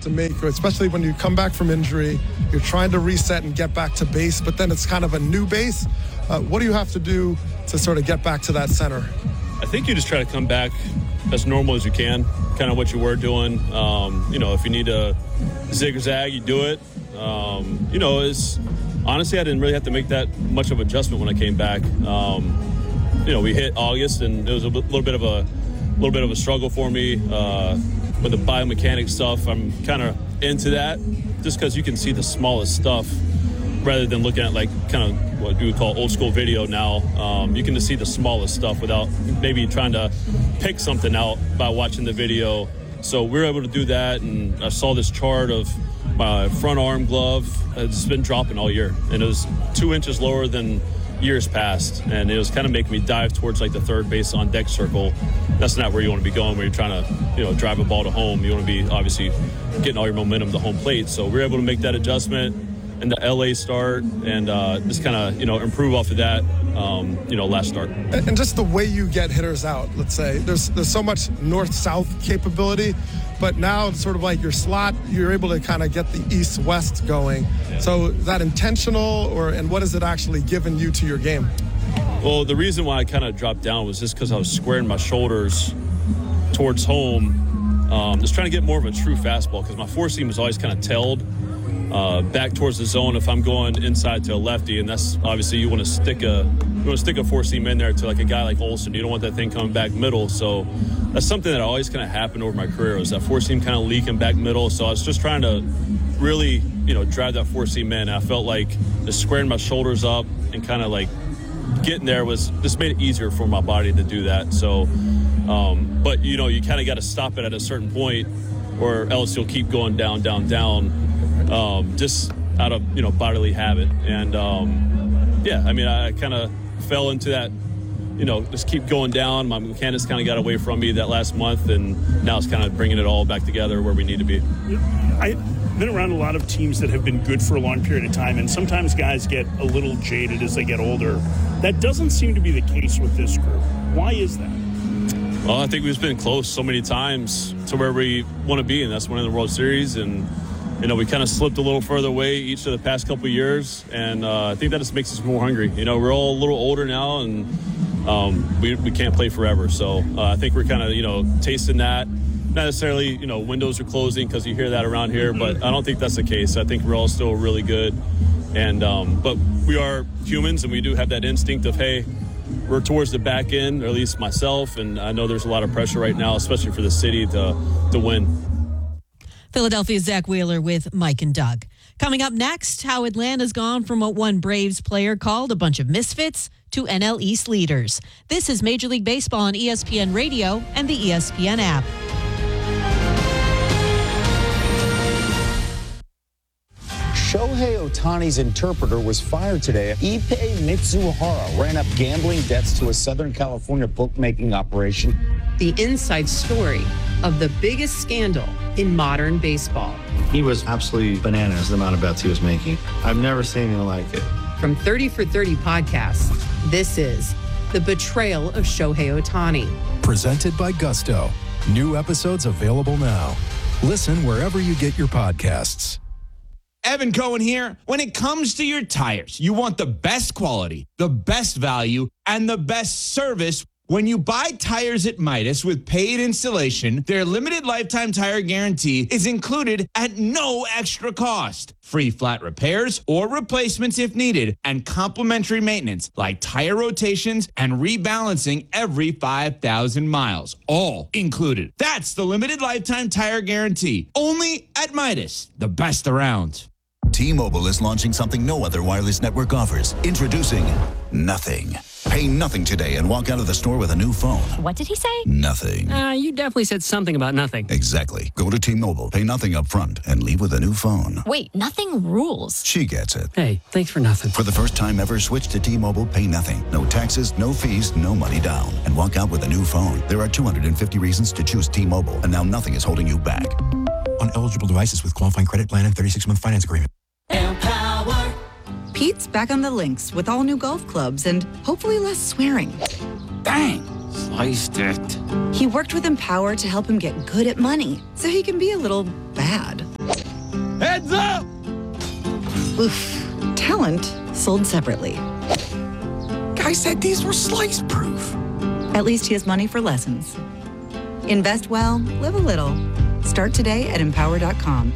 to make, especially when you come back from injury, you're trying to reset and get back to base, but then it's kind of a new base. What do you have to do to sort of get back to that center? I think you just try to come back as normal as you can, kind of what you were doing. If you need to zig-zag, you do it. Honestly, I didn't really have to make that much of an adjustment when I came back. We hit August, and it was a little bit of a struggle for me with the biomechanics stuff. I'm kind of into that just because you can see the smallest stuff rather than looking at like kind of what you would call old school video now. You can just see the smallest stuff without maybe trying to pick something out by watching the video. So we were able to do that, and I saw this chart of my front arm glove. It's been dropping all year, and it was 2 inches lower than years past, and it was kind of making me dive towards like the third base on deck circle. That's not where you want to be going when you're trying to drive a ball to home. You want to be obviously getting all your momentum to home plate. So we were able to make that adjustment in the LA start and just kind of improve off of that last start. And just the way you get hitters out, let's say there's so much north-south capability, but now it's sort of like your slot, you're able to kind of get the east-west going. Yeah. So is that intentional, and what has it actually given you to your game? Well, the reason why I kind of dropped down was just because I was squaring my shoulders towards home, just trying to get more of a true fastball, because my four seam was always kind of tailed back towards the zone if I'm going inside to a lefty, and that's obviously you want to stick a four seam in there to like a guy like Olson. You don't want that thing coming back middle. So that's something that always kind of happened over my career, was that four seam kind of leaking back middle. So I was just trying to really drive that four seam in. I felt like just squaring my shoulders up and kind of like getting there was just made it easier for my body to do that. So but you kind of got to stop it at a certain point, or else you'll keep going down just out of bodily habit. And I kind of fell into that, just keep going down. My mechanics kind of got away from me that last month, and now it's kind of bringing it all back together where we need to be. I've been around a lot of teams that have been good for a long period of time, and sometimes guys get a little jaded as they get older. That doesn't seem to be the case with this group. Why is that? Well, I think we've been close so many times to where we want to be, and that's winning the World Series. And we kind of slipped a little further away each of the past couple of years, and I think that just makes us more hungry. We're all a little older now, and we can't play forever. So I think we're kind of, tasting that. Not necessarily, windows are closing, because you hear that around here, but I don't think that's the case. I think we're all still really good. And but we are humans, and we do have that instinct of, hey, we're towards the back end, or at least myself, and I know there's a lot of pressure right now, especially for the city to win. Philadelphia's Zach Wheeler with Mike and Doug. Coming up next, how Atlanta's gone from what one Braves player called a bunch of misfits to NL East leaders. This is Major League Baseball on ESPN Radio and the ESPN app. Shohei Ohtani's interpreter was fired today. Ippei Mitsuhara ran up gambling debts to a Southern California bookmaking operation. The inside story of the biggest scandal in modern baseball. He was absolutely bananas, the amount of bets he was making. I've never seen anything like it. From 30 for 30 podcasts, this is The Betrayal of Shohei Ohtani. Presented by Gusto. New episodes available now. Listen wherever you get your podcasts. Evan Cohen here. When it comes to your tires, you want the best quality, the best value, and the best service. When you buy tires at Midas with paid installation, their limited lifetime tire guarantee is included at no extra cost. Free flat repairs or replacements if needed, and complimentary maintenance like tire rotations and rebalancing every 5,000 miles. All included. That's the limited lifetime tire guarantee. Only at Midas, the best around. T-Mobile is launching something no other wireless network offers. Introducing Nothing. Pay nothing today and walk out of the store with a new phone. What did he say? Nothing. You definitely said something about nothing. Exactly. Go to T-Mobile, pay nothing up front, and leave with a new phone. Wait, nothing rules. She gets it. Hey, thanks for nothing. For the first time ever, switch to T-Mobile, pay nothing. No taxes, no fees, no money down. And walk out with a new phone. There are 250 reasons to choose T-Mobile, and now nothing is holding you back. On eligible devices with qualifying credit plan and 36-month finance agreement. Empower. Pete's back on the links with all new golf clubs and hopefully less swearing. Bang! Sliced it. He worked with Empower to help him get good at money so he can be a little bad. Heads up! Oof. Talent sold separately. Guy said these were slice proof. At least he has money for lessons. Invest well, live a little. Start today at Empower.com.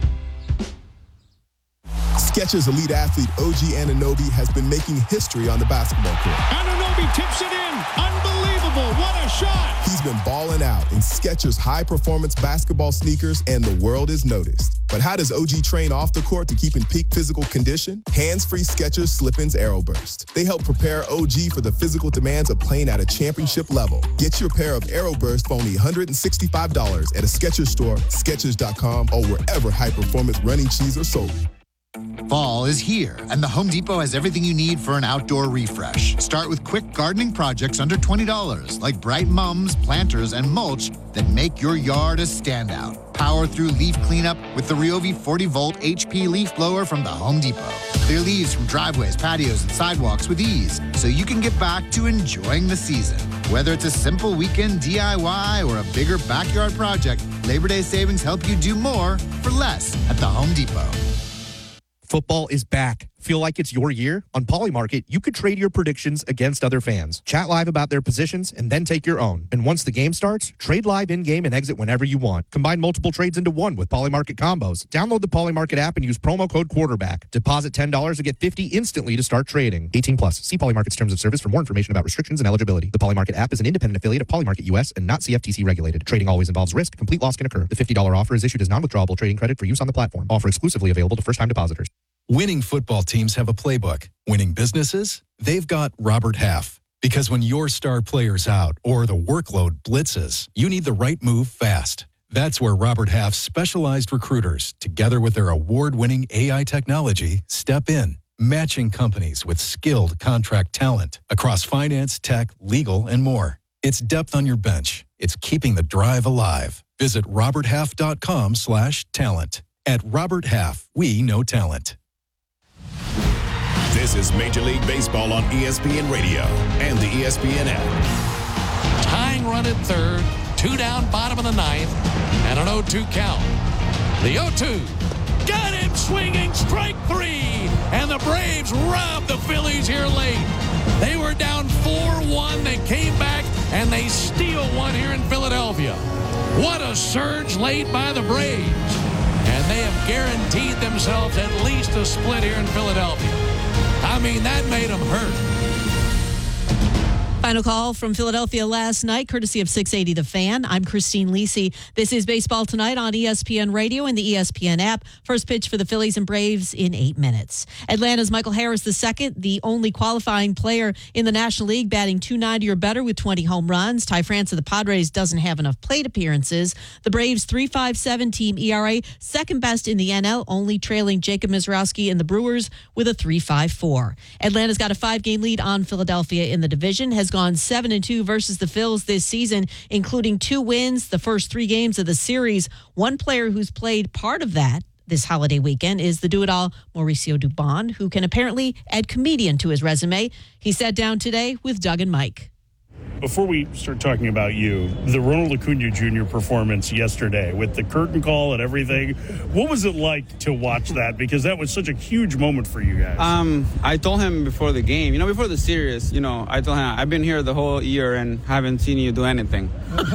Skechers elite athlete OG Anunoby has been making history on the basketball court. Anunoby tips it in. Unbelievable. What a shot. He's been balling out in Skechers high-performance basketball sneakers, and the world has noticed. But how does OG train off the court to keep in peak physical condition? Hands-free Skechers Slip-ins AeroBurst. They help prepare OG for the physical demands of playing at a championship level. Get your pair of AeroBurst for only $165 at a Skechers store, Skechers.com, or wherever high-performance running shoes are sold. Fall is here, and the Home Depot has everything you need for an outdoor refresh. Start with quick gardening projects under $20, like bright mums, planters, and mulch that make your yard a standout. Power through leaf cleanup with the Ryobi 40-volt HP leaf blower from the Home Depot. Clear leaves from driveways, patios, and sidewalks with ease, so you can get back to enjoying the season. Whether it's a simple weekend DIY or a bigger backyard project, Labor Day savings help you do more for less at the Home Depot. Football is back. Feel like it's your year? On Polymarket, you could trade your predictions against other fans. Chat live about their positions and then take your own. And once the game starts, trade live in-game and exit whenever you want. Combine multiple trades into one with Polymarket combos. Download the Polymarket app and use promo code quarterback. Deposit $10 to get $50 instantly to start trading. 18 plus. See Polymarket's terms of service for more information about restrictions and eligibility. The Polymarket app is an independent affiliate of Polymarket US and not CFTC regulated. Trading always involves risk. Complete loss can occur. The $50 offer is issued as non-withdrawable trading credit for use on the platform. Offer exclusively available to first-time depositors. Winning football teams have a playbook. Winning businesses? They've got Robert Half. Because when your star player's out or the workload blitzes, you need the right move fast. That's where Robert Half's specialized recruiters, together with their award-winning AI technology, step in, matching companies with skilled contract talent across finance, tech, legal, and more. It's depth on your bench. It's keeping the drive alive. Visit roberthalf.com/talent. At Robert Half, we know talent. This is Major League Baseball on ESPN Radio and the ESPN app. Tying run at third, 2 down, bottom of the ninth, and an 0-2 count. The 0-2 got him swinging, strike 3, and the Braves robbed the Phillies here late. They were down 4-1. They came back, and they steal one here in Philadelphia. What a surge laid by the Braves. And they have guaranteed themselves at least a split here in Philadelphia. I mean, that made them hurt. Final call from Philadelphia last night, courtesy of 680 The Fan. I'm Christine Lisi. This is Baseball Tonight on ESPN Radio and the ESPN app. First pitch for the Phillies and Braves in 8 minutes. Atlanta's Michael Harris II, the only qualifying player in the National League, batting .290 or better with 20 home runs. Ty France of the Padres doesn't have enough plate appearances. The Braves' 3.57 team ERA, second best in the NL, only trailing Jacob Mizrowski and the Brewers with a 3.54. Atlanta's got a 5-game lead on Philadelphia in the division, has gone 7-2 versus the Phils this season, including 2 wins the first 3 games of the series. One player who's played part of that this holiday weekend is the do-it-all Mauricio Dubon, who can apparently add comedian to his resume. He sat down today with Doug and Mike. Before we start talking about you, the Ronald Acuna Jr. performance yesterday with the curtain call and everything, what was it like to watch that? Because that was such a huge moment for you guys. I told him before the game, before the series, I told him, I've been here the whole year and haven't seen you do anything.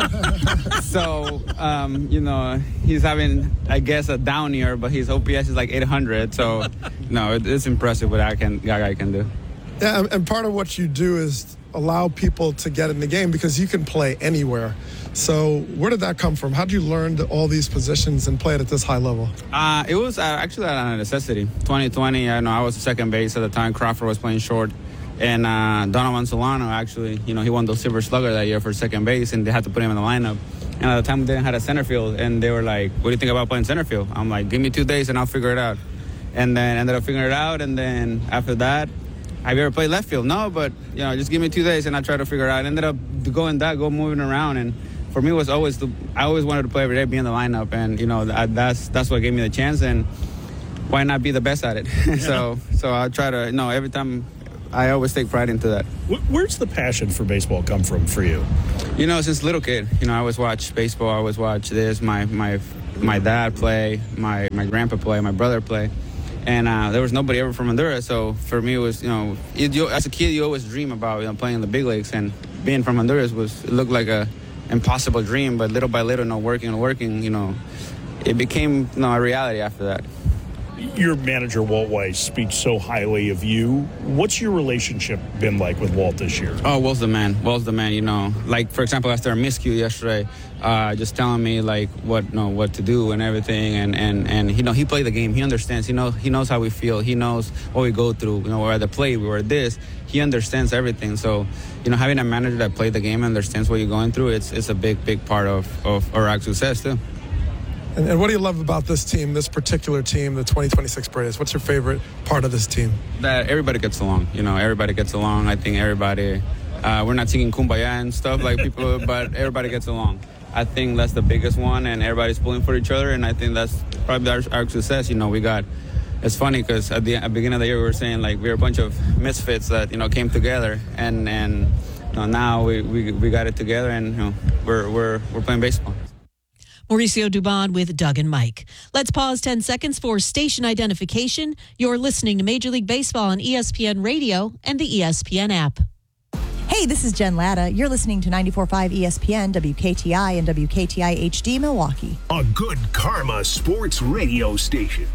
So, he's having, I guess, a down year, but his OPS is like 800. So, no, it's impressive what that guy can do. Yeah, and part of what you do is allow people to get in the game because you can play anywhere. So where did that come from? How did you learn all these positions and play it at this high level? It was actually out of necessity. 2020, I was second base at the time. Crawford was playing short. And Donovan Solano, actually, he won the Silver Slugger that year for second base, and they had to put him in the lineup. And at the time, we didn't have a center field, and they were like, what do you think about playing center field? I'm like, give me 2 days, and I'll figure it out. And then ended up figuring it out, and then after that, have you ever played left field? No, but, just give me 2 days and I try to figure it out. I ended up moving around. And for me, it was always I always wanted to play every day, be in the lineup. And, that's what gave me the chance. And why not be the best at it? Yeah. So I try to, every time I always take pride into that. Where's the passion for baseball come from for you? Since little kid, I always watch baseball. I always watch this. My my dad play, my grandpa play, my brother play. And there was nobody ever from Honduras. So for me, it was, as a kid, you always dream about, playing in the big leagues. And being from Honduras it looked like a impossible dream. But little by little, working, it became a reality after that. Your manager, Walt Weiss, speaks so highly of you. What's your relationship been like with Walt this year? Oh, Walt's the man. Like, for example, after our miscue yesterday, just telling me, what to do and everything. And he played the game. He understands. He knows how we feel. He knows what we go through. We're at the plate. We were this. He understands everything. So, having a manager that played the game and understands what you're going through, it's a big, big part of our success, too. And what do you love about this team, this particular team, the 2026 Braves? What's your favorite part of this team? That everybody gets along. Everybody gets along. I think everybody, we're not singing Kumbaya and stuff like people, but everybody gets along. I think that's the biggest one, and everybody's pulling for each other, and I think that's probably our success. It's funny because at the beginning of the year we were saying we're a bunch of misfits that came together, and now we got it together, and we're playing baseball. Mauricio Dubon with Doug and Mike. Let's pause 10 seconds for station identification. You're listening to Major League Baseball on ESPN Radio and the ESPN app. Hey, this is Jen Latta. You're listening to 94.5 ESPN, WKTI, and WKTI HD Milwaukee. A good karma sports radio station.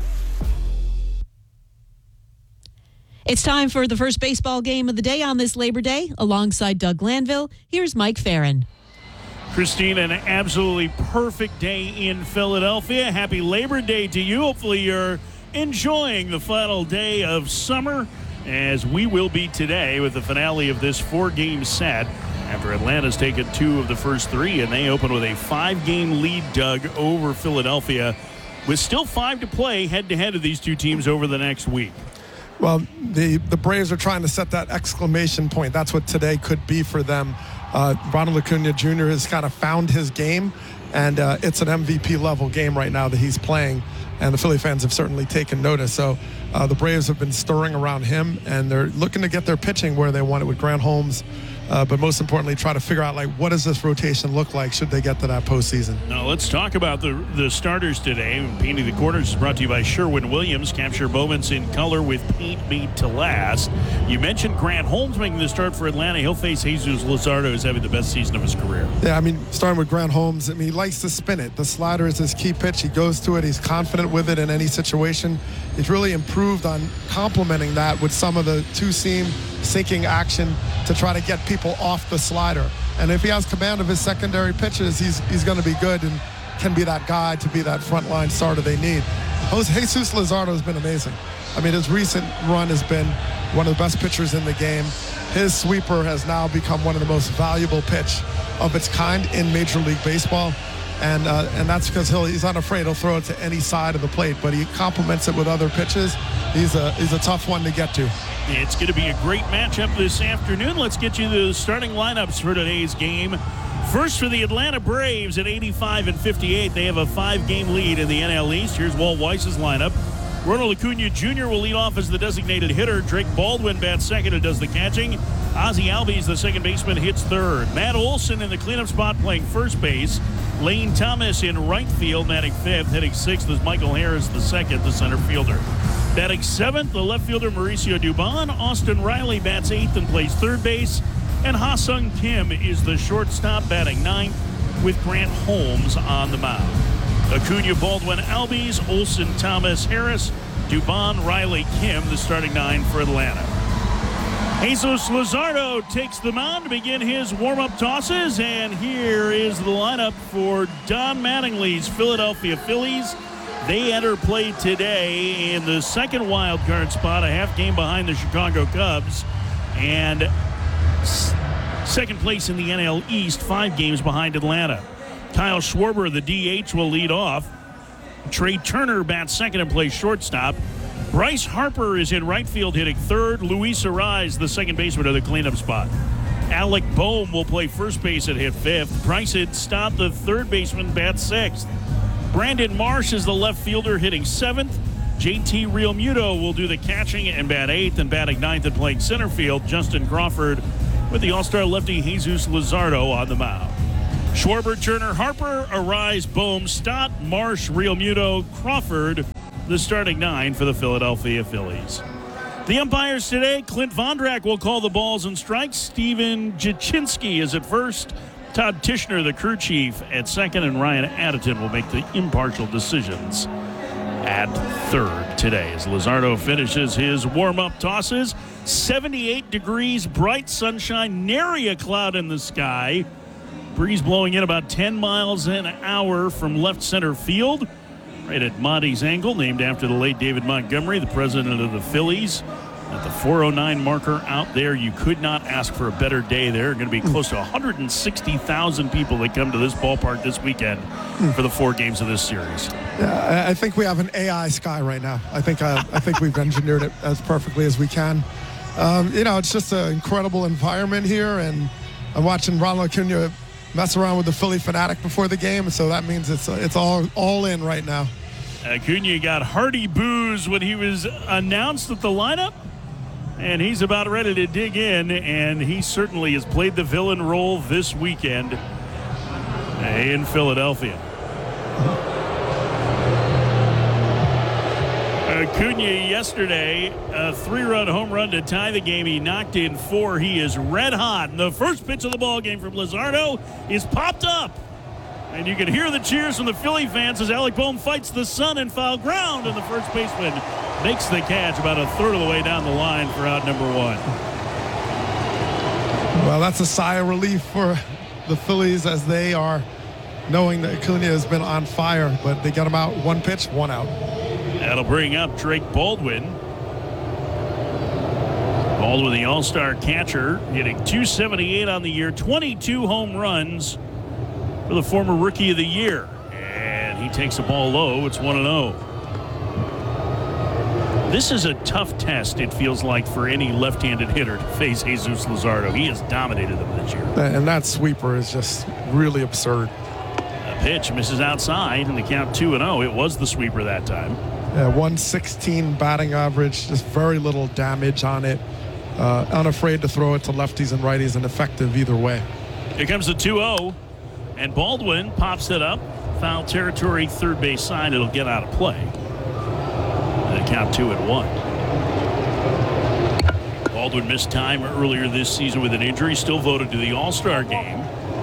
It's time for the first baseball game of the day on this Labor Day. Alongside Doug Glanville, here's Mike Farron. Christine, an absolutely perfect day in Philadelphia. Happy Labor Day to you. Hopefully you're enjoying the final day of summer, as we will be today with the finale of this 4-game set after Atlanta's taken 2 of the first 3, and they open with a 5-game lead, Doug, over Philadelphia, with still 5 to play head-to-head of these two teams over the next week. Well, the Braves are trying to set that exclamation point. That's what today could be for them. Ronald Acuna Jr. has kind of found his game, and it's an MVP-level game right now that he's playing, and the Philly fans have certainly taken notice. So the Braves have been stirring around him, and they're looking to get their pitching where they want it with Grant Holmes, but most importantly, try to figure out, what does this rotation look like should they get to that postseason? Now, let's talk about the starters today. Painting the Corners is brought to you by Sherwin-Williams. Capture moments in color with paint made to last. You mentioned Grant Holmes making the start for Atlanta. He'll face Jesus Luzardo, who's having the best season of his career. Yeah, starting with Grant Holmes, he likes to spin it. The slider is his key pitch. He goes to it. He's confident with it in any situation. He's really improved on complementing that with some of the two-seam sinking action to try to get people off the slider. And if he has command of his secondary pitches, he's going to be good and can be that guy to be that frontline starter they need. Jesus Luzardo has been amazing. His recent run has been one of the best pitchers in the game. His sweeper has now become one of the most valuable pitch of its kind in Major League Baseball. And that's because he's unafraid. He'll throw it to any side of the plate, but he complements it with other pitches. He's a tough one to get to. It's going to be a great matchup this afternoon. Let's get you the starting lineups for today's game. First for the Atlanta Braves at 85-58. They have a 5-game lead in the NL East. Here's Walt Weiss's lineup. Ronald Acuna Jr. will lead off as the designated hitter. Drake Baldwin bats second and does the catching. Ozzie Albies, the second baseman, hits third. Matt Olson in the cleanup spot playing first base. Lane Thomas in right field, batting fifth. Hitting sixth is Michael Harris, the second, the center fielder. Batting seventh, the left fielder Mauricio Dubon. Austin Riley bats eighth and plays third base. And Ha-Sung Kim is the shortstop, batting ninth, with Grant Holmes on the mound. Acuna, Baldwin, Albies, Olson, Thomas, Harris, Dubon, Riley, Kim, the starting 9 for Atlanta. Jesus Luzardo takes the mound to begin his warm-up tosses, and here is the lineup for Don Mattingly's Philadelphia Phillies. They enter play today in the second wild card spot, a half game behind the Chicago Cubs, and second place in the NL East, 5 games behind Atlanta. Kyle Schwarber, the DH, will lead off. Trey Turner bats second and plays shortstop. Bryce Harper is in right field hitting third. Luis Arraez, the second baseman, of the cleanup spot. Alec Boehm will play first base and hit fifth. Bryson Stott, the third baseman, bats sixth. Brandon Marsh is the left fielder hitting seventh. JT Realmuto will do the catching and bat eighth, and batting ninth and playing center field, Justin Crawford with the all-star lefty Jesus Luzardo on the mound. Schwarber, Turner, Harper, Arise, Bohm, Stott, Marsh, Realmuto, Crawford, the starting 9 for the Philadelphia Phillies. The umpires today, Clint Vondrak will call the balls and strikes. Steven Jaczynski is at first. Todd Tishner, the crew chief, at second, and Ryan Addington will make the impartial decisions at third today as Luzardo finishes his warm-up tosses. 78 degrees, bright sunshine, nary a cloud in the sky. Breeze blowing in about 10 miles an hour from left center field, right at Monty's angle, named after the late David Montgomery, the president of the Phillies. At the 4:09 marker out there, you could not ask for a better day there. Going to be close to 160,000 people that come to this ballpark this weekend for the 4 games of this series. Yeah, I think we have an AI sky right now. I think we've engineered it as perfectly as we can. It's just an incredible environment here, and I'm watching Ronald Acuna mess around with the Philly Fanatic before the game, so that means it's all in right now. Acuna got hearty boos when he was announced at the lineup, and he's about ready to dig in, and he certainly has played the villain role this weekend in Philadelphia. Acuna yesterday, a 3-run home run to tie the game. He knocked in 4. He is red hot. And the first pitch of the ball game from Luzardo is popped up. And you can hear the cheers from the Philly fans as Alec Bohm fights the sun in foul ground. And the first baseman makes the catch about a third of the way down the line for out number 1. Well, that's a sigh of relief for the Phillies as they are knowing that Acuna has been on fire. But they got him out 1 pitch, 1 out. That'll bring up Drake Baldwin. Baldwin, the all-star catcher, hitting .278 on the year, 22 home runs for the former Rookie of the Year. And he takes the ball low. It's 1-0. This is a tough test, it feels like, for any left-handed hitter to face Jesus Luzardo. He has dominated them this year. And that sweeper is just really absurd. A pitch misses outside, and the count 2-0. It was the sweeper that time. 116 batting average, just very little damage on it. Unafraid to throw it to lefties and righties, and effective either way. Here comes the 2-0, and Baldwin pops it up. Foul territory, third base side. It'll get out of play. And count 2-1. Baldwin missed time earlier this season with an injury, still voted to the All-Star game.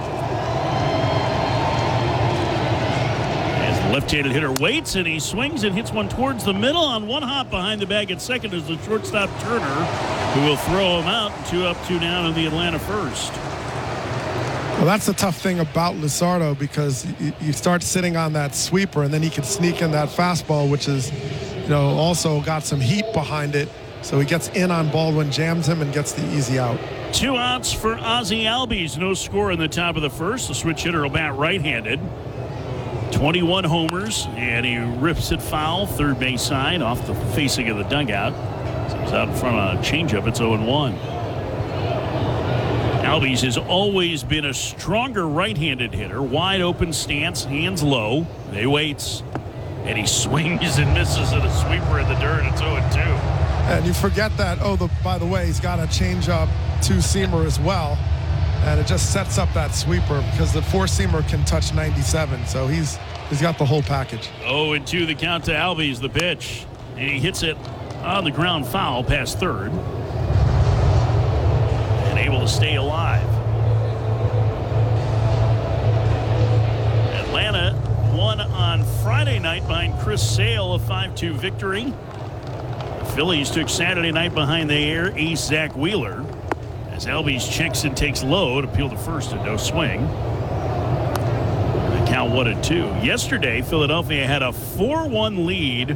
Left-handed hitter waits, and he swings and hits one towards the middle on one hop behind the bag at second is the shortstop Turner, who will throw him out. 2 up, 2 down in the Atlanta first. Well, that's the tough thing about Luzardo, because you start sitting on that sweeper, and then he can sneak in that fastball, which is, also got some heat behind it. So he gets in on Baldwin, jams him, and gets the easy out. 2 outs for Ozzie Albies. No score in the top of the first. The switch hitter will bat right-handed. 21 homers, and he rips it foul, third base side, off the facing of the dugout. So he's out in front of a changeup. It's 0-1. Albies has always been a stronger right-handed hitter. Wide open stance, hands low. They waits, and he swings and misses at a sweeper in the dirt. It's 0-2. And you forget that, by the way, he's got a changeup 2-seamer as well. And it just sets up that sweeper because the 4-seamer can touch 97. So he's got the whole package. 0-2 the count to Albies, the pitch. And he hits it on the ground foul past third. And able to stay alive. Atlanta won on Friday night behind Chris Sale, a 5-2 victory. The Phillies took Saturday night behind the ace Zach Wheeler. As Albies checks and takes low to peel to first and no swing. The count 1-2. Yesterday, Philadelphia had a 4-1 lead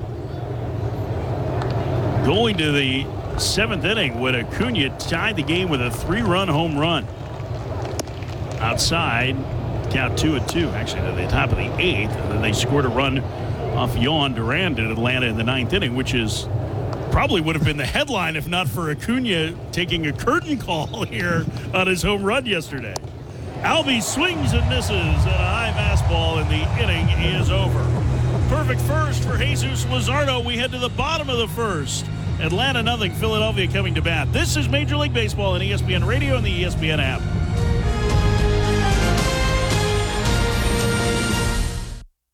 going to the 7th inning when Acuna tied the game with a 3-run home run. Outside, count 2-2. Actually, to the top of the 8th, and then they scored a run off Yohan Duran in Atlanta in the 9th inning, which is probably would have been the headline if not for Acuna taking a curtain call here on his home run yesterday. Albies swings and misses at a high fastball, and the inning is over. Perfect first for Jesus Luzardo. We head to the bottom of the first. Atlanta 0, Philadelphia coming to bat. This is Major League Baseball on ESPN Radio and the ESPN app.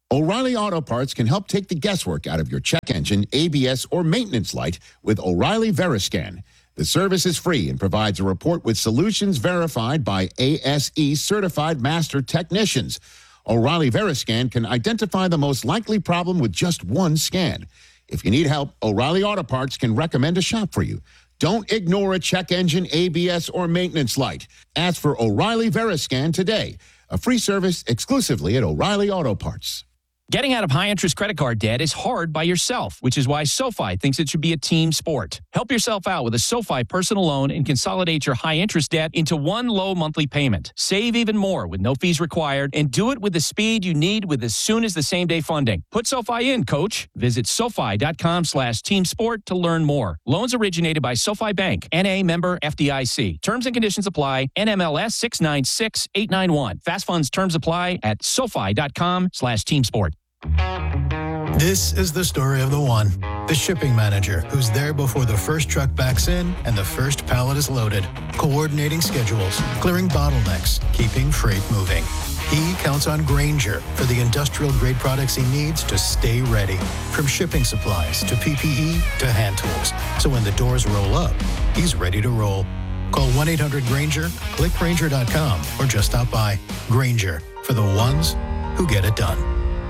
O'Reilly Auto Parts can help take the guesswork out of your check engine, ABS, or maintenance light with O'Reilly Veriscan. The service is free and provides a report with solutions verified by ASE certified master technicians. O'Reilly Veriscan can identify the most likely problem with just one scan. If you need help, O'Reilly Auto Parts can recommend a shop for you. Don't ignore a check engine, ABS, or maintenance light. Ask for O'Reilly Veriscan today. A free service exclusively at O'Reilly Auto Parts. Getting out of high-interest credit card debt is hard by yourself, which is why SoFi thinks it should be a team sport. Help yourself out with a SoFi personal loan and consolidate your high-interest debt into one low monthly payment. Save even more with no fees required, and do it with the speed you need with as soon as the same-day funding. Put SoFi in, coach. Visit SoFi.com/teamsport to learn more. Loans originated by SoFi Bank, N.A. member FDIC. Terms and conditions apply. NMLS 696891. Fast funds terms apply at SoFi.com/teamsport. This is the story of the one, the shipping manager, who's there before the first truck backs in and the first pallet is loaded, coordinating schedules, clearing bottlenecks, keeping freight moving. He counts on Grainger for the industrial-grade products he needs to stay ready, from shipping supplies to PPE to hand tools. So when the doors roll up, he's ready to roll. Call 1-800-GRAINGER, click Grainger.com, or just stop by. Grainger, for the ones who get it done.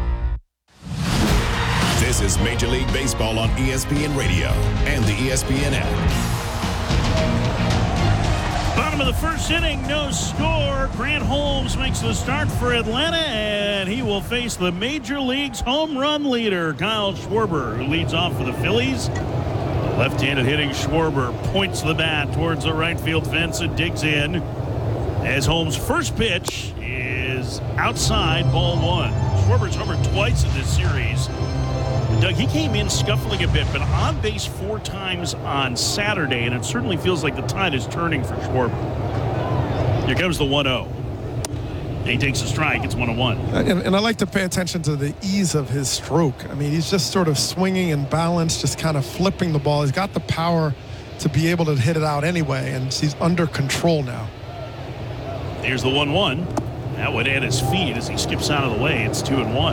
This is Major League Baseball on ESPN Radio and the ESPN app. Bottom of the first inning, no score. Grant Holmes makes the start for Atlanta, and he will face the Major League's home run leader, Kyle Schwarber, who leads off for the Phillies. The left-handed hitting Schwarber points the bat towards the right field fence and digs in. As Holmes' first pitch is outside, ball one. Schwarber's homered twice in this series. Doug, he came in scuffling a bit, but on base 4 times on Saturday, and it certainly feels like the tide is turning for Schwarber. Here comes the 1-0. He takes a strike. It's 1-1. And I like to pay attention to the ease of his stroke. I mean, he's just sort of swinging and balance, just kind of flipping the ball. He's got the power to be able to hit it out anyway, and he's under control now. Here's the 1-1. That would add his feet as he skips out of the way. It's 2-1.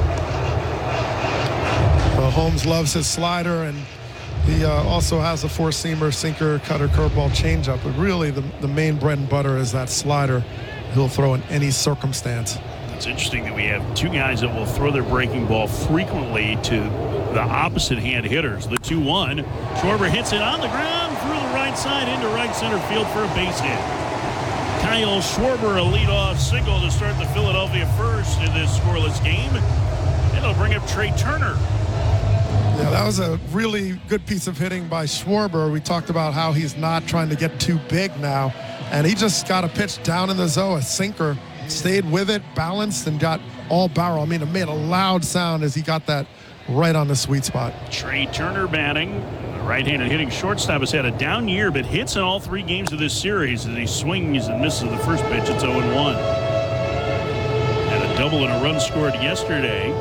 Well, Holmes loves his slider, and he also has a four-seamer, sinker, cutter, curveball, changeup. But really, the main bread and butter is that slider he'll throw in any circumstance. It's interesting that we have two guys that will throw their breaking ball frequently to the opposite hand hitters. The 2-1. Schwarber hits it on the ground through the right side into right center field for a base hit. Kyle Schwarber, a leadoff single to start the Philadelphia first in this scoreless game. It'll bring up Trey Turner. Yeah, that was a really good piece of hitting by Schwarber. We talked about how he's not trying to get too big now, and he just got a pitch down in the zone, a sinker, stayed with it, balanced, and got all barrel. I mean, it made a loud sound as he got that right on the sweet spot. Trey Turner batting. The right-handed hitting shortstop has had a down year, but hits in all 3 games of this series as he swings and misses the first pitch. It's 0-1. And a double and a run scored yesterday.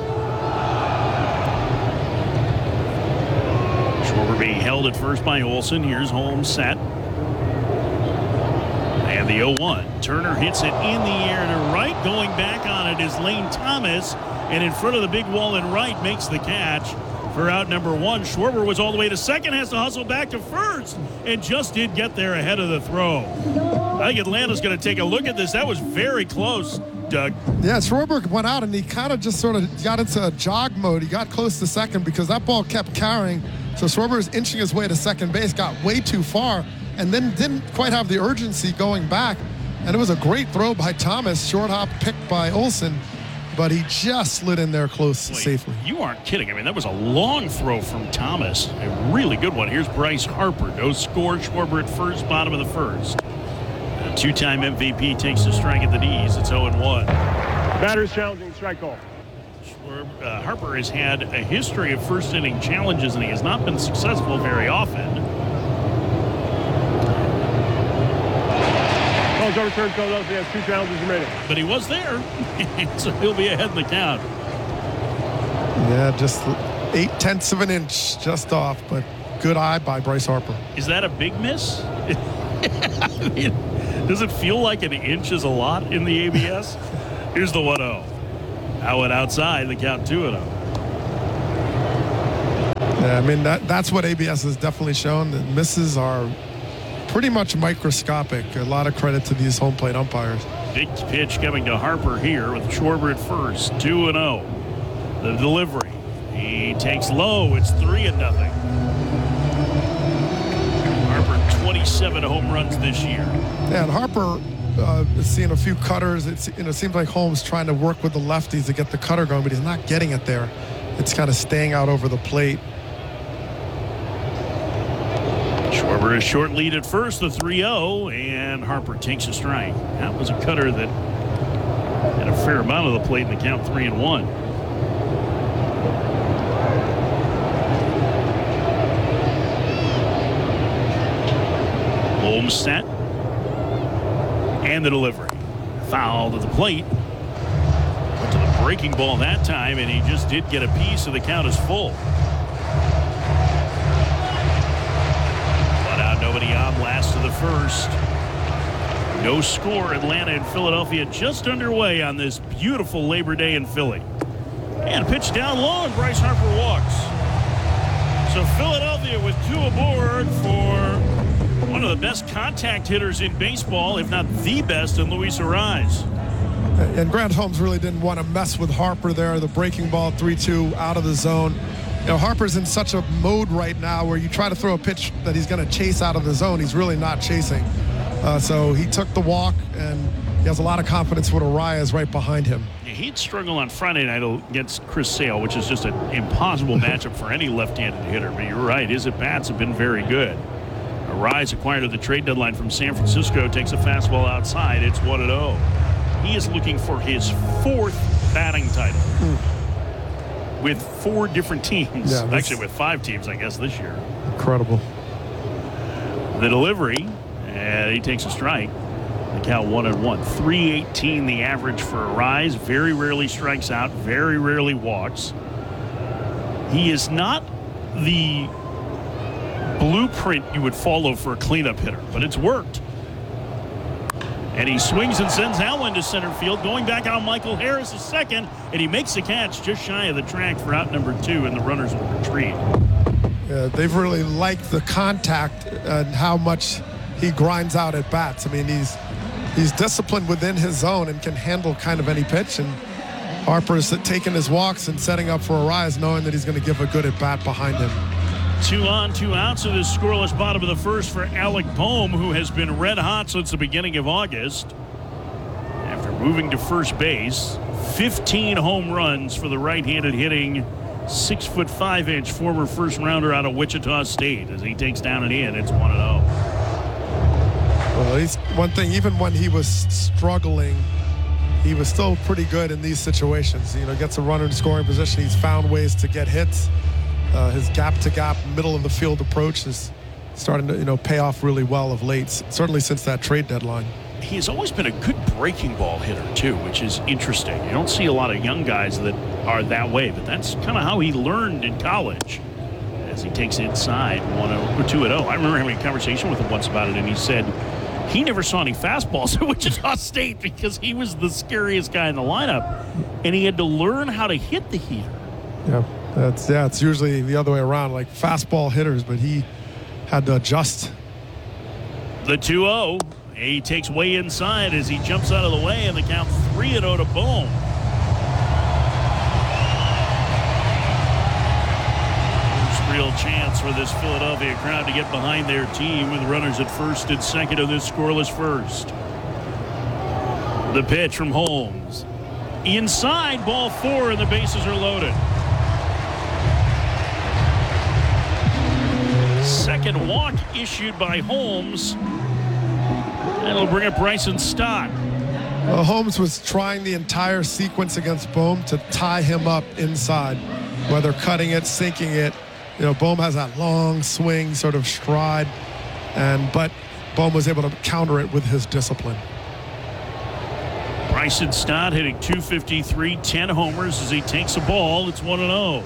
Schwarber being held at first by Olsen. Here's Holmes set. And the 0-1. Turner hits it in the air to right. Going back on it is Lane Thomas. And in front of the big wall in right makes the catch for out number 1. Schwarber was all the way to second. Has to hustle back to first. And just did get there ahead of the throw. I think Atlanta's going to take a look at this. That was very close, Doug. Yeah, Schwarber went out and he kind of just sort of got into a jog mode. He got close to second because that ball kept carrying. So Schwarber is inching his way to second base, got way too far, and then didn't quite have the urgency going back. And it was a great throw by Thomas, short hop picked by Olsen, but he just slid in there close safely. You aren't kidding. I mean, that was a long throw from Thomas. A really good one. Here's Bryce Harper. No score. Schwarber at first, bottom of the first. A 2-time MVP takes a strike at the knees. It's 0-1. Batters challenging, strike call. Harper has had a history of first inning challenges, and he has not been successful very often. Calls overturned. Philadelphia has 2 challenges remaining. But he was there, so he'll be ahead in the count. Yeah, just 0.8 of an inch just off, but good eye by Bryce Harper. Is that a big miss? I mean, does it feel like an inch is a lot in the ABS? Here's the 1-0. Out outside, the count 2-0. Yeah, I mean, that's what ABS has definitely shown. The misses are pretty much microscopic. A lot of credit to these home plate umpires. Big pitch coming to Harper here with Schwarber at first, 2-0. The delivery. He takes low. It's 3-0. Harper, 27 home runs this year. Yeah, and Harper is seeing a few cutters. It seems like Holmes trying to work with the lefties to get the cutter going, but he's not getting it there. It's kind of staying out over the plate. Schwarber a short lead at first, the 3-0, and Harper takes a strike. That was a cutter that had a fair amount of the plate in the count, 3-1. Holmes set. And the delivery. Foul to the plate. Went to the breaking ball that time, and he just did get a piece, so the count is full. Nobody on, last of the first. No score. Atlanta and Philadelphia just underway on this beautiful Labor Day in Philly. And pitch down low, and Bryce Harper walks. So Philadelphia with 2 aboard for one of the best contact hitters in baseball, if not the best, in Luis Arraez. And Grant Holmes really didn't want to mess with Harper there. The breaking ball, 3-2, out of the zone. You know, Harper's in such a mode right now where you try to throw a pitch that he's going to chase out of the zone. He's really not chasing. So he took the walk, and he has a lot of confidence with Arraez right behind him. Yeah, he'd struggle on Friday night against Chris Sale, which is just an impossible matchup for any left-handed hitter. But you're right, his at-bats have been very good. Arraez, acquired at the trade deadline from San Francisco, takes a fastball outside. It's 1-0. He is looking for his 4th batting title. With 4 different teams. Yeah, actually, with 5 teams, I guess, this year. Incredible. The delivery, and he takes a strike. The count 1-1. 318 the average for Arraez. Very rarely strikes out, very rarely walks. He is not the blueprint you would follow for a cleanup hitter, but it's worked. And he swings and sends that one to center field. Going back on Michael Harris is second, and he makes the catch just shy of the track for out number 2, and the runners will retreat. Yeah, they've really liked the contact and how much he grinds out at bats. I mean, he's disciplined within his zone and can handle kind of any pitch. And Harper's taking his walks and setting up for Arraez, knowing that he's going to give a good at bat behind him. 2 on, 2 out, so this scoreless bottom of the first for Alec Bohm, who has been red hot since the beginning of August. After moving to first base, 15 home runs for the right-handed hitting 6'5" former first rounder out of Wichita State. As he takes down and in, it's 1-0. Well, he's one thing, even when he was struggling, he was still pretty good in these situations. You know, gets a runner in scoring position. He's found ways to get hits. His gap-to-gap, middle-of-the-field approach is starting to, pay off really well of late, certainly since that trade deadline. He has always been a good breaking ball hitter, too, which is interesting. You don't see a lot of young guys that are that way, but that's kind of how he learned in college. As he takes inside 2-0. I remember having a conversation with him once about it, and he said he never saw any fastballs at Wichita State because he was the scariest guy in the lineup, and he had to learn how to hit the heater. Yeah. It's usually the other way around, like fastball hitters, but he had to adjust. The 2-0. He takes way inside as he jumps out of the way, and the count 3-0 to Bohm. First real chance for this Philadelphia crowd to get behind their team with runners at first and second in this scoreless first. The pitch from Holmes. Inside, ball 4, and the bases are loaded. Second walk issued by Holmes. And it'll bring up Bryson Stott. Well, Holmes was trying the entire sequence against Bohm to tie him up inside, whether cutting it, sinking it. Bohm has that long swing, sort of stride, but Bohm was able to counter it with his discipline. Bryson Stott hitting .253, 10 homers as he takes a ball. It's 1-0.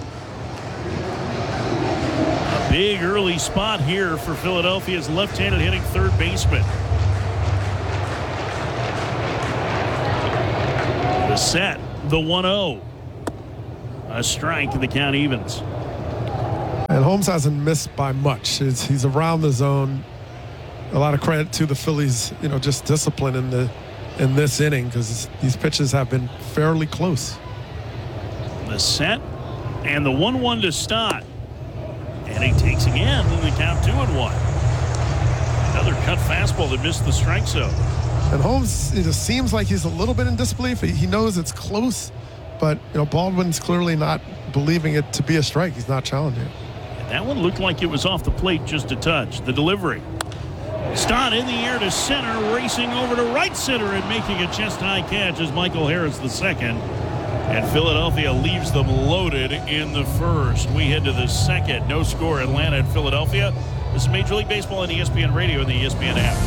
A big early spot here for Philadelphia's left-handed hitting third baseman. The set. the 1-0. A strike, and the count evens. And Holmes hasn't missed by much. He's around the zone. A lot of credit to the Phillies, just discipline in this inning, because these pitches have been fairly close. The set and the 1-1 to start. And he takes again in the count 2-1. Another cut fastball that missed the strike zone. And Holmes, it just seems like he's a little bit in disbelief. He knows it's close, but Baldwin's clearly not believing it to be a strike. He's not challenging it. And that one looked like it was off the plate just a touch. The delivery. Stott in the air to center, racing over to right center and making a chest-high catch as Michael Harris the second. And Philadelphia leaves them loaded in the first. We head to the second. No score, Atlanta and Philadelphia. This is Major League Baseball on ESPN Radio and the ESPN app.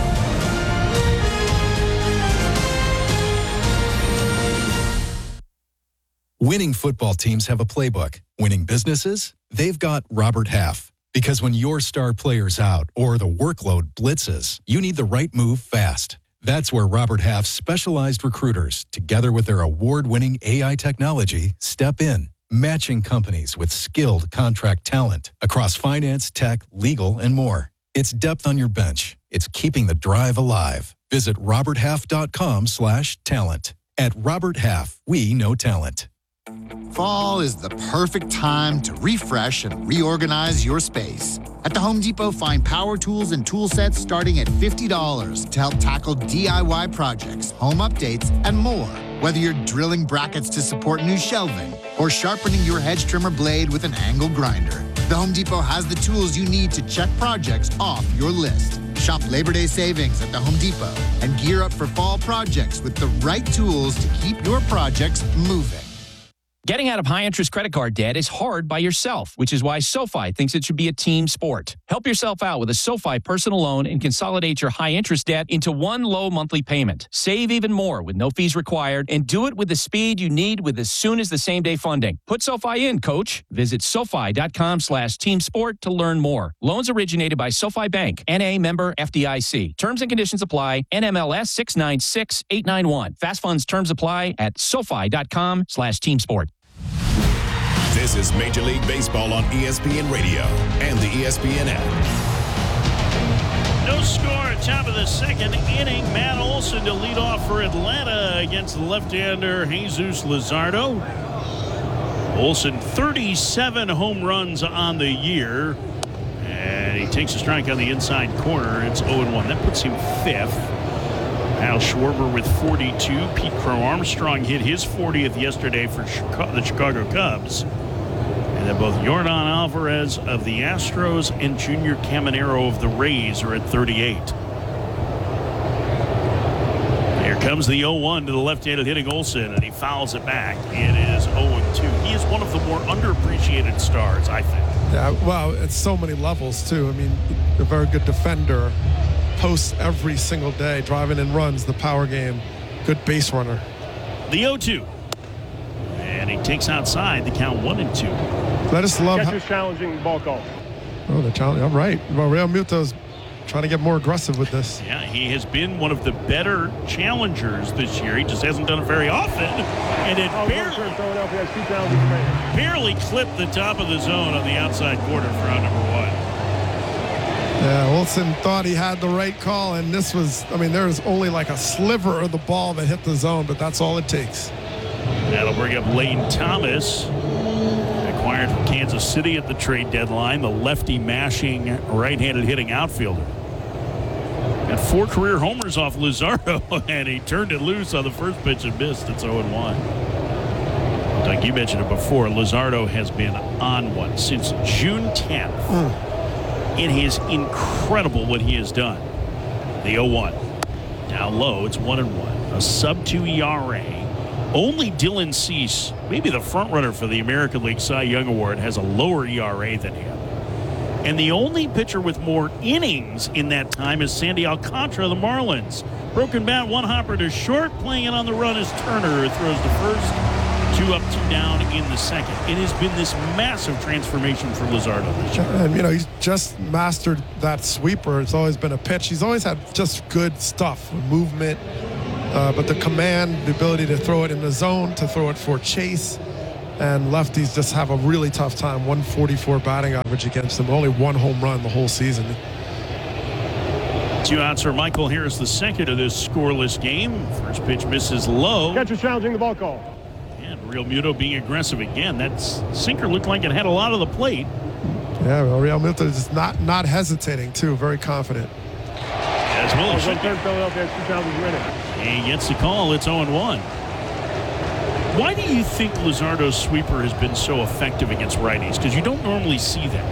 Winning football teams have a playbook. Winning businesses? They've got Robert Half. Because when your star player's out or the workload blitzes, you need the right move fast. That's where Robert Half's specialized recruiters, together with their award-winning AI technology, step in, matching companies with skilled contract talent across finance, tech, legal, and more. It's depth on your bench. It's keeping the drive alive. Visit roberthalf.com/talent. At Robert Half, we know talent. Fall is the perfect time to refresh and reorganize your space. At the Home Depot, find power tools and tool sets starting at $50 to help tackle DIY projects, home updates, and more. Whether you're drilling brackets to support new shelving or sharpening your hedge trimmer blade with an angle grinder, the Home Depot has the tools you need to check projects off your list. Shop Labor Day savings at the Home Depot and gear up for fall projects with the right tools to keep your projects moving. Getting out of high-interest credit card debt is hard by yourself, which is why SoFi thinks it should be a team sport. Help yourself out with a SoFi personal loan and consolidate your high-interest debt into one low monthly payment. Save even more with no fees required, and do it with the speed you need with as soon as the same-day funding. Put SoFi in, coach. Visit SoFi.com/teamsport to learn more. Loans originated by SoFi Bank, N.A. member FDIC. Terms and conditions apply. NMLS 696891. Fast funds terms apply at SoFi.com/teamsport. This is Major League Baseball on ESPN Radio and the ESPN app. No score, top of the second inning. Matt Olson to lead off for Atlanta against the left-hander Jesus Luzardo. Olson, 37 home runs on the year. And he takes a strike on the inside corner. It's 0-1. That puts him fifth. Al Schwarber with 42. Pete Crow Armstrong hit his 40th yesterday for the Chicago Cubs. And then both Yordan Alvarez of the Astros and Junior Caminero of the Rays are at 38. Here comes the 0-1 to the left-handed hitting Olson, and he fouls it back. It is 0-2. He is one of the more underappreciated stars, I think. Yeah, well, it's so many levels, too. I mean, a very good defender. Posts every single day, driving in runs, the power game, good base runner. The 0-2. And he takes outside the count 1-2. I just love Catcher's challenging ball call. Oh, the challenge. All right. Well, Real Muto's trying to get more aggressive with this. Yeah, he has been one of the better challengers this year. He just hasn't done it very often. And it barely clipped the top of the zone on the outside corner for out number 1. Yeah, Olson thought he had the right call, and this was, I mean, there was only like a sliver of the ball that hit the zone, but that's all it takes. That'll bring up Lane Thomas, acquired from Kansas City at the trade deadline, the lefty mashing right-handed hitting outfielder. Got 4 career homers off Luzardo, and he turned it loose on the first pitch and missed. It's 0-1. Like you mentioned it before, Luzardo has been on one since June 10th. It is incredible what he has done. The 0-1. Down low, it's 1-1. A sub-2 ERA. Only Dylan Cease, maybe the front runner for the American League Cy Young Award, has a lower ERA than him. And the only pitcher with more innings in that time is Sandy Alcantara, the Marlins. Broken bat, 1 hopper to short. Playing it on the run is Turner, who throws the first. 2 up, 2 down in the second. It has been this massive transformation for Luzardo this year. And, he's just mastered that sweeper. It's always been a pitch. He's always had just good stuff, movement. But the command, the ability to throw it in the zone, to throw it for chase, and lefties just have a really tough time. 144 batting average against them. Only one home run the whole season. 2 outs for Michael Harris, the second of this scoreless game. First pitch misses low. Catcher challenging the ball call. And Real Muto being aggressive again. That sinker looked like it had a lot of the plate. Yeah, well, Real Muto is not hesitating, too. Very confident. As well as Philadelphia has 2 challenges remaining. He gets the call. It's 0-1. Why do you think Luzardo's sweeper has been so effective against righties? Because you don't normally see that.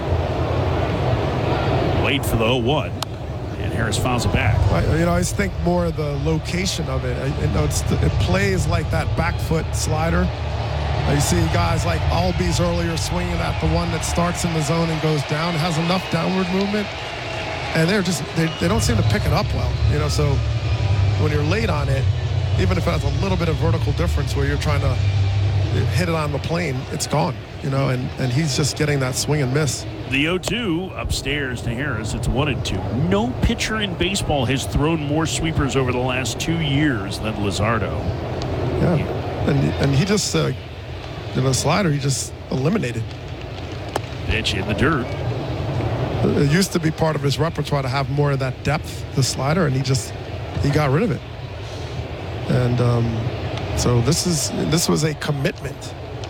Wait for the 0-1. And Harris fouls it back. I just think more of the location of it. It plays like that back foot slider. You see guys like Albies earlier swinging at the one that starts in the zone and goes down. It has enough downward movement. And they don't seem to pick it up well. So when you're late on it, even if it has a little bit of vertical difference where you're trying to hit it on the plane, it's gone, and he's just getting that swing and miss. The 0-2 upstairs to Harris. It's 1-2. No pitcher in baseball has thrown more sweepers over the last 2 years than Luzardo. Yeah, and he just, slider, he just eliminated. Pitch in the dirt. It used to be part of his repertoire to have more of that depth, the slider, and he got rid of it. And so this was a commitment.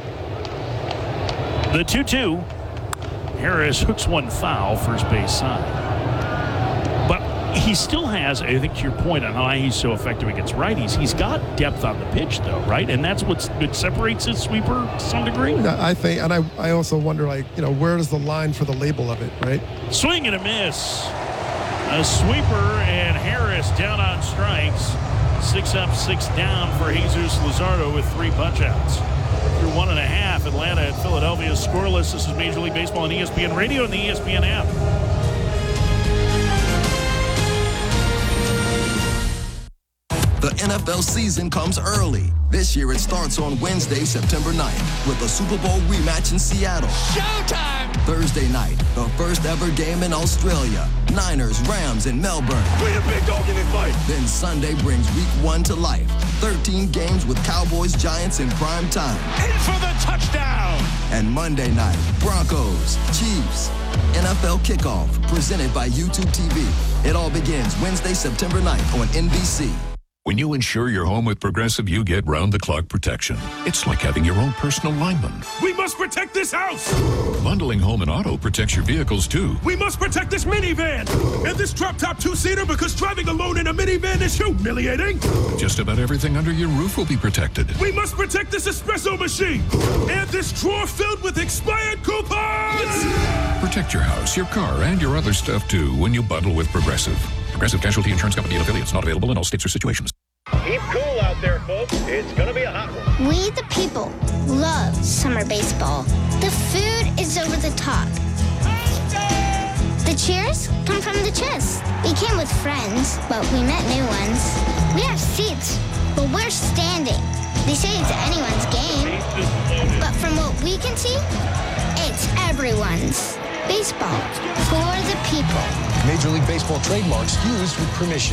The 2-2. Harris hooks one foul, first base side. But he still has, I think to your point on why he's so effective against righties, he's got depth on the pitch though, right? And that's what separates his sweeper to some degree. I think, and I also wonder, where is the line for the label of it, right? Swing and a miss. A sweeper, and Harris down on strikes. 6 up, 6 down for Jesus Luzardo with 3 punch-outs. Through 1.5, Atlanta and Philadelphia scoreless. This is Major League Baseball on ESPN Radio and the ESPN app. The NFL season comes early. This year it starts on Wednesday, September 9th with a Super Bowl rematch in Seattle. Showtime! Thursday night, the first ever game in Australia. Niners, Rams in Melbourne. We a big dog in this fight. Then Sunday brings week 1 to life. 13 games with Cowboys, Giants in prime time. In for the touchdown! And Monday night, Broncos, Chiefs. NFL kickoff presented by YouTube TV. It all begins Wednesday, September 9th on NBC. When you insure your home with Progressive, you get round-the-clock protection. It's like having your own personal lineman. We must protect this house! Bundling home and auto protects your vehicles, too. We must protect this minivan! And this drop-top 2-seater, because driving alone in a minivan is humiliating! Just about everything under your roof will be protected. We must protect this espresso machine! And this drawer filled with expired coupons! Protect your house, your car, and your other stuff, too, when you bundle with Progressive. Progressive Casualty Insurance Company and affiliates. Not available in all states or situations. Keep cool out there, folks. It's going to be a hot one. We, the people, love summer baseball. The food is over the top. The cheers come from the chest. We came with friends, but we met new ones. We have seats, but we're standing. They say it's anyone's game, but from what we can see, it's everyone's. Baseball for the people. Major League Baseball trademarks used with permission.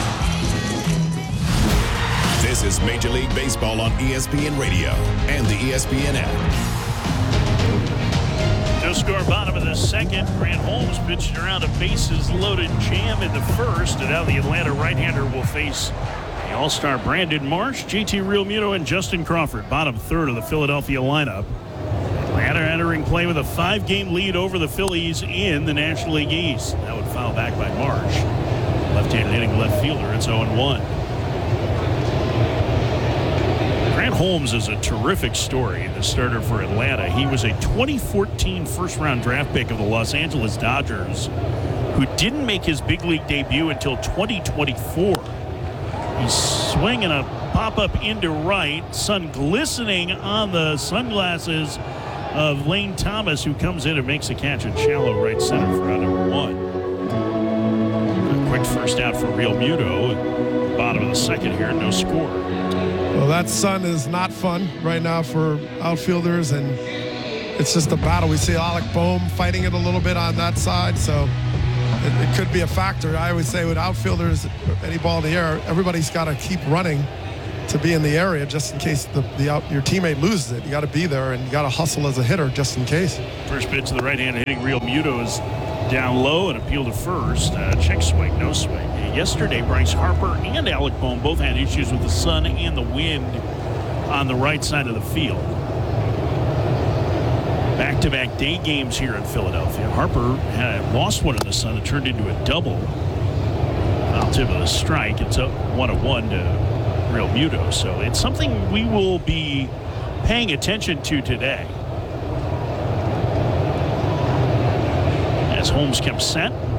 This is Major League Baseball on ESPN Radio and the ESPN app. No score, bottom of the second. Grant Holmes pitched around a bases-loaded jam in the first, and now the Atlanta right-hander will face the all-star Brandon Marsh, JT Realmuto, and Justin Crawford. Bottom third of the Philadelphia lineup. Atlanta entering play with a 5-game lead over the Phillies in the National League East. That would foul back by Marsh. Left-handed hitting left fielder. It's 0-1. Grant Holmes is a terrific story, the starter for Atlanta. He was a 2014 first-round draft pick of the Los Angeles Dodgers who didn't make his big league debut until 2024. He's swinging a pop-up into right, sun glistening on the sunglasses of Lane Thomas, who comes in and makes a catch in shallow right center for out number 1. A quick first out for Realmuto. Bottom of the second here, no score. Well, that sun is not fun right now for outfielders, and it's just a battle. We see Alec Boehm fighting it a little bit on that side, so it could be a factor. I always say with outfielders, any ball in the air, everybody's got to keep running to be in the area just in case your teammate loses it. You got to be there, and you got to hustle as a hitter just in case. First pitch to the right hand hitting Real Muto is down low and appeal to first. Check swing, no swing. Yesterday, Bryce Harper and Alec Bohm both had issues with the sun and the wind on the right side of the field. Back-to-back day games here in Philadelphia. Harper had lost one in the sun. It turned into a double. Foul tip of the strike. It's up 1-1 to Real Muto. So it's something we will be paying attention to today. As Holmes kept set.